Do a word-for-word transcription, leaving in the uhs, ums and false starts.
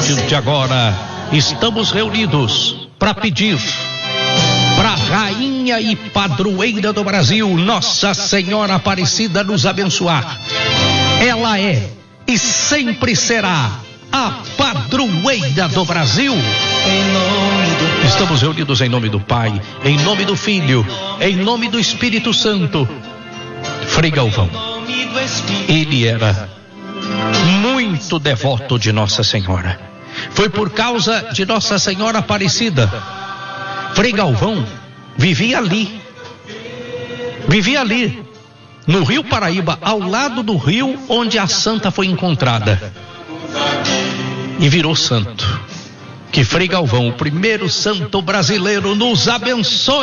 partir de agora, estamos reunidos para pedir para a rainha e padroeira do Brasil, Nossa Senhora Aparecida, nos abençoar. Ela é e sempre será a padroeira do Brasil. Estamos reunidos em nome do Pai, em nome do Filho, em nome do Espírito Santo. Frei Galvão, ele era muito devoto de Nossa Senhora. Foi por causa de Nossa Senhora Aparecida. Frei Galvão vivia ali, vivia ali, no Rio Paraíba, ao lado do rio onde a santa foi encontrada. E virou santo. Que Frei Galvão, o primeiro santo brasileiro, nos abençoe.